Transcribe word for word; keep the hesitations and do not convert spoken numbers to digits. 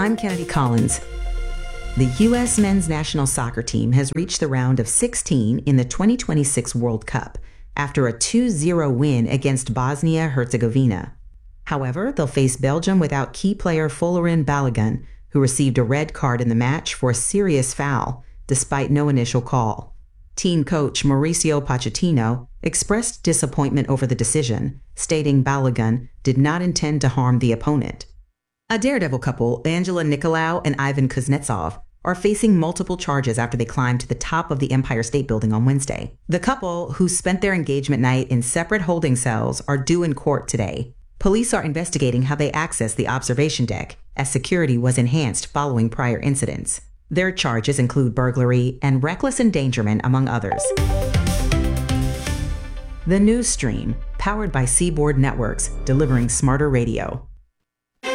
I'm Kennedy Collins. The U S men's national soccer team has reached the round of sixteen in the twenty twenty-six World Cup after a two zero win against Bosnia-Herzegovina. However, they'll face Belgium without key player Folarin Balogun, who received a red card in the match for a serious foul, despite no initial call. Team coach Mauricio Pochettino expressed disappointment over the decision, stating Balogun did not intend to harm the opponent. A daredevil couple, Angela Nicolau and Ivan Kuznetsov, are facing multiple charges after they climbed to the top of the Empire State Building on Wednesday. The couple, who spent their engagement night in separate holding cells, are due in court today. Police are investigating how they accessed the observation deck, as security was enhanced following prior incidents. Their charges include burglary and reckless endangerment, among others. The News Stream, powered by Seaboard Networks, delivering smarter radio.